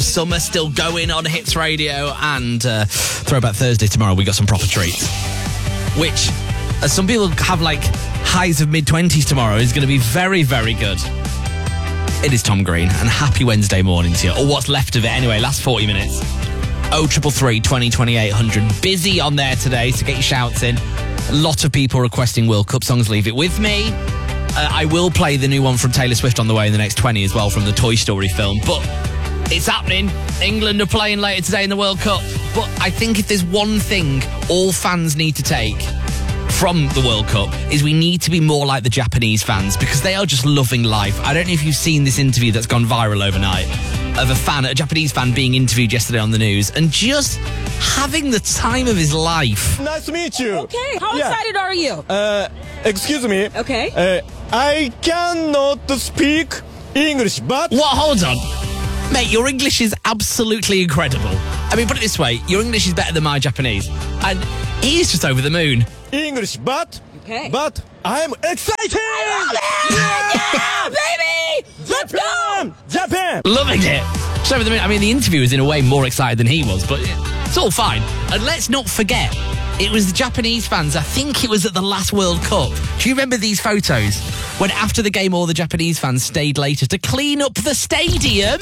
Summer still going on Hits Radio, and Throwback Thursday tomorrow. We got some proper treats, which, as some people have like highs of mid-20s tomorrow, is going to be very, very good. It is Tom Green, and happy Wednesday morning to you, or what's left of it anyway. Last 40 minutes. 0333 20 800. Busy on there today, so get your shouts in. A lot of people requesting World Cup songs. Leave it with me. I will play the new one from Taylor Swift on the way in the next 20 as well, from the Toy Story film. But it's happening. England are playing later today in the World Cup. But I think if there's one thing all fans need to take from the World Cup, is we need to be more like the Japanese fans, because they are just loving life. I don't know if you've seen this interview that's gone viral overnight of a Japanese fan being interviewed yesterday on the news and just having the time of his life. Nice to meet you. Okay, how excited are you? Excuse me. Okay. I cannot speak English, but... What? Hold on. Mate, your English is absolutely incredible. I mean, put it this way, your English is better than my Japanese. And he's just over the moon. English, but... Okay. But I'm excited! Yeah, baby! Let's go! Japan! Loving it. Just over the moon. I mean, the interviewer was in a way more excited than he was, but it's all fine. And let's not forget, it was the Japanese fans, I think it was at the last World Cup. Do you remember these photos? When after the game, all the Japanese fans stayed later to clean up the stadium?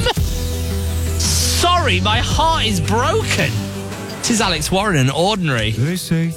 Sorry, my heart is broken. This is Alex Warren and Ordinary. They say